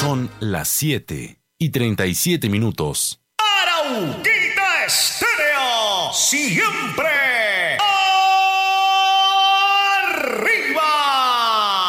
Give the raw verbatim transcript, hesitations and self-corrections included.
Son las siete y treinta y siete minutos. Arauquita Estéreo, siempre